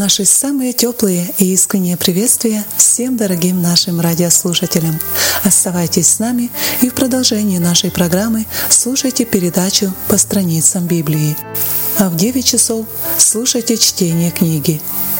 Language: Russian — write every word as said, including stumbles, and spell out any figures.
Наши самые теплые и искренние приветствия всем дорогим нашим радиослушателям. Оставайтесь с нами и в продолжении нашей программы слушайте передачу «По страницам Библии». А в девять часов слушайте чтение книги.